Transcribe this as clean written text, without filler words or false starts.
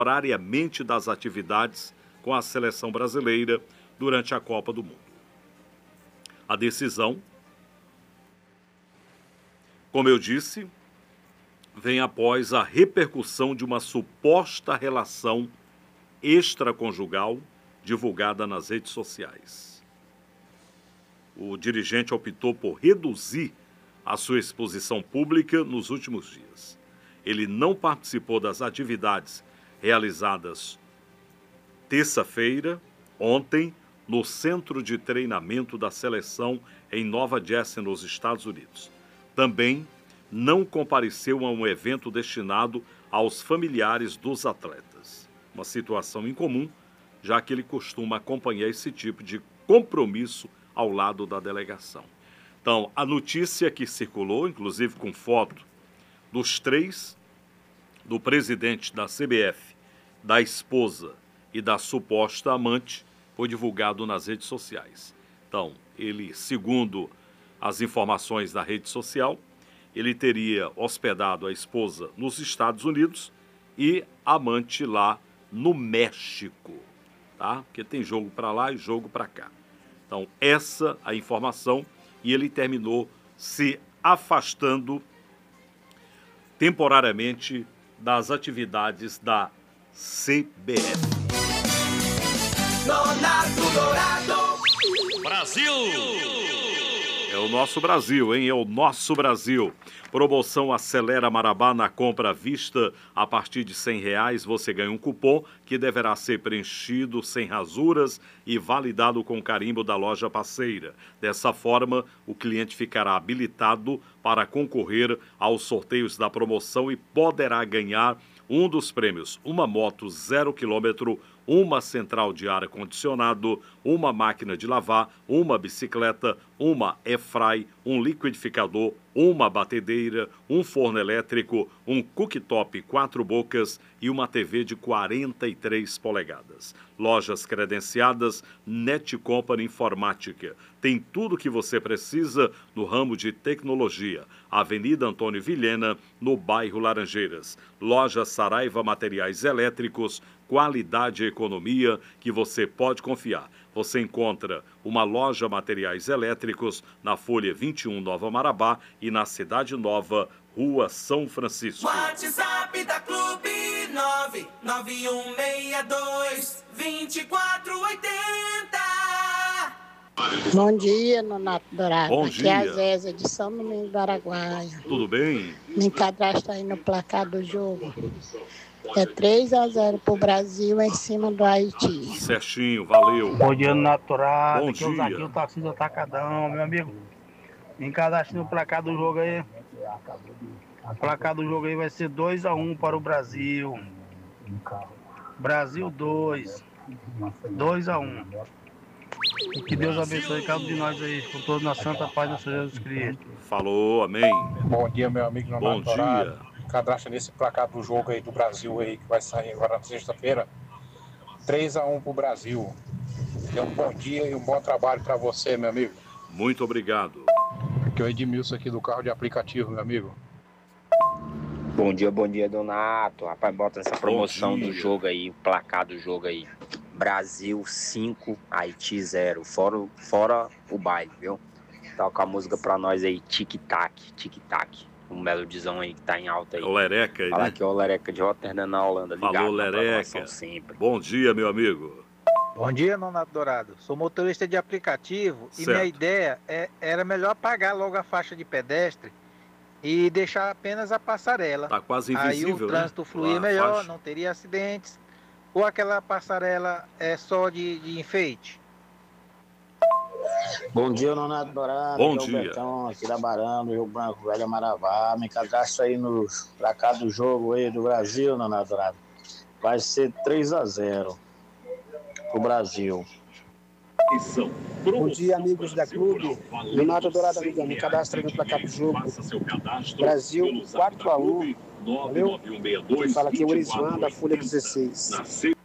temporariamente das atividades com a seleção brasileira durante a Copa do Mundo. A decisão, como eu disse, vem após a repercussão de uma suposta relação extraconjugal divulgada nas redes sociais. O dirigente optou por reduzir a sua exposição pública nos últimos dias. Ele não participou das atividades realizadas terça-feira, ontem, no centro de treinamento da seleção em Nova Jersey, nos Estados Unidos. Também não compareceu a um evento destinado aos familiares dos atletas. Uma situação incomum, já que ele costuma acompanhar esse tipo de compromisso ao lado da delegação. Então, a notícia que circulou, inclusive com foto dos três, do presidente da CBF, da esposa e da suposta amante, foi divulgado nas redes sociais. Então, ele, segundo as informações da rede social, ele teria hospedado a esposa nos Estados Unidos e a amante lá no México, tá? Porque tem jogo para lá e jogo para cá. Então, essa a informação, e ele terminou se afastando temporariamente das atividades da CBF. Nonato Dourado. Brasil! É o nosso Brasil, hein? É o nosso Brasil. Promoção Acelera Marabá na compra à vista. A partir de R$100 você ganha um cupom que deverá ser preenchido sem rasuras e validado com carimbo da loja parceira. Dessa forma, o cliente ficará habilitado para concorrer aos sorteios da promoção e poderá ganhar um dos prêmios: uma moto 0 km, uma central de ar-condicionado, uma máquina de lavar, uma bicicleta, uma airfry, um liquidificador, uma batedeira, um forno elétrico, um cooktop 4 bocas e uma TV de 43 polegadas. Lojas credenciadas Net Company Informática. Tem tudo o que você precisa no ramo de tecnologia. Avenida Antônio Vilhena, no bairro Laranjeiras. Loja Saraiva Materiais Elétricos, qualidade e economia que você pode confiar. Você encontra uma loja Materiais Elétricos na Folha 21 Nova Marabá e na Cidade Nova, Rua São Francisco. WhatsApp da Clube 99162-2480. Bom dia, Nonato Dourado. Bom Aqui dia. é a Zézia de São Domingos do Araguaia. Tudo bem? Me cadastra aí no placar do jogo. É 3-0 pro Brasil em cima do Haiti. Certinho, valeu. Bom dia, Natural. Bom Aqui é o dia. Zaquinho, taxista Atacadão, meu amigo. Me cadastre no placar do jogo aí. O placar do jogo aí vai ser 2-1 para o Brasil. Brasil 2. 2-1. E que Deus abençoe cada um de nós aí, com todos na santa paz do Senhor Jesus Cristo. Falou, amém. Bom dia, meu amigo Bom Nonato Dourado. dia. Cadastra nesse placar do jogo aí do Brasil aí, que vai sair agora na sexta-feira. 3-1 pro Brasil. Tenha um bom dia e um bom trabalho para você, meu amigo. Muito obrigado. Aqui é o Edmilson aqui do carro de aplicativo, meu amigo. Bom dia, Donato. Rapaz, bota essa promoção do jogo aí, o placar do jogo aí. Brasil 5, Haiti 0. Fora o baile, viu? Toca a música pra nós aí, tic-tac, tic-tac. Um melodizão aí que tá em alta aí. O Lereca aí, Fala né? aqui, ó, o Lereca de Rotterdam, na Holanda. Ligado Falou, na Lereca. programação sempre. Bom dia, meu amigo. Bom dia, Nonato Dourado. Sou motorista de aplicativo e Certo. minha ideia era melhor apagar logo a faixa de pedestre e deixar apenas a passarela. Tá quase Aí invisível, o trânsito né? fluir Lá, a melhor, faixa. não teria acidentes. Ou aquela passarela é só de enfeite. Bom dia, Nonato Dourado. Bom aqui é o dia. Betão, aqui da Barão, Rio Branco, Velha Maravá. Me cadastra aí no placar do jogo aí do Brasil, Nonato Dourado. Vai ser 3-0 pro Brasil. Bom dia, amigos da Clube. Leonardo Dourado Amiga, me cadastra no placar do jogo. Brasil 4-1. Valeu? Quem fala aqui é o Erisvan, da Folha 16.